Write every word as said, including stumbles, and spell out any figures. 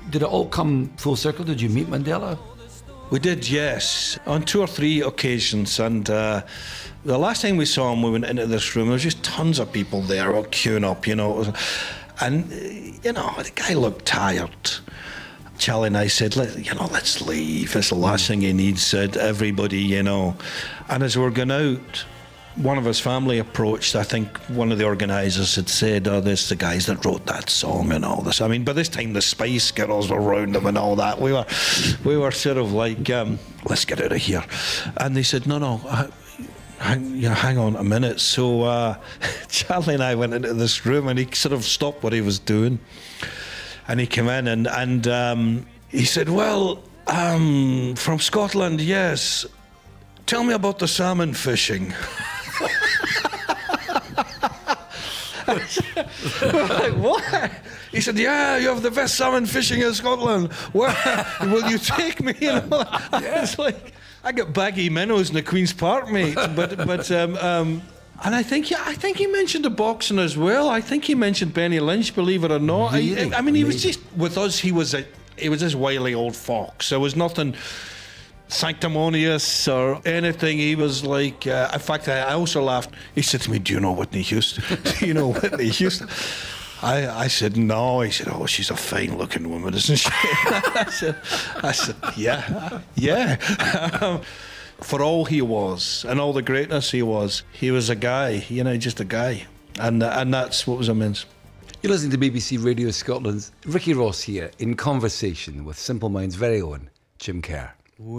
did it all come full circle? Did you meet Mandela? We did, yes, on two or three occasions. And uh, the last time we saw him, we went into this room. There was just tons of people there, all queuing up, you know. It was, and you know, the guy looked tired. Charlie and I said, Let, you know, let's leave. It's the last thing he needs. Said everybody, you know. And as we were going out, one of his family approached. I think one of the organisers had said, "Oh, there's the guys that wrote that song and all this." I mean, by this time the Spice Girls were around them and all that. We were, we were sort of like, um, "Let's get out of here." And they said, "No, no, hang, you know, hang on a minute." So uh, Charlie and I went into this room, and he sort of stopped what he was doing. And he came in and, and um, he said, "Well, um, from Scotland, yes. Tell me about the salmon fishing." Like, what? He said, "Yeah, you have the best salmon fishing in Scotland. Where will you take me?" You know, yeah. It's like, I got baggy minnows in the Queen's Park, mate. But but um, um, and I think yeah, I think he mentioned the boxing as well. I think he mentioned Benny Lynch, believe it or not. Really? I, I mean, he Amazing. was just with us. He was a he was this wily old fox. There was nothing sanctimonious or anything. He was like, uh, in fact, I also laughed. He said to me, "Do you know Whitney Houston?" "Do you know Whitney Houston?" I, I said, "No." He said, "Oh, she's a fine-looking woman, isn't she?" I said, I said, "Yeah, yeah." Um, for all he was and all the greatness he was, he was a guy, you know, just a guy. And, uh, and that's what was immense. You're listening to B B C Radio Scotland's Ricky Ross here in conversation with Simple Minds' very own Jim Kerr.